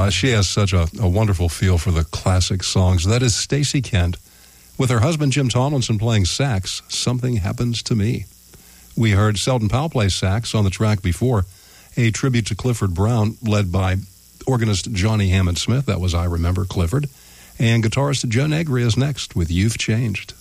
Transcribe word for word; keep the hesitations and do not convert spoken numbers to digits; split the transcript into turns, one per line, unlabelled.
Uh, she has such a, a wonderful feel for the classic songs. That is Stacey Kent with her husband Jim Tomlinson playing sax, Something Happens to Me. We heard Selden Powell play sax on the track before, a tribute to Clifford Brown led by organist Johnny Hammond Smith. That was I Remember Clifford. And guitarist Joe Negri is next with You've Changed.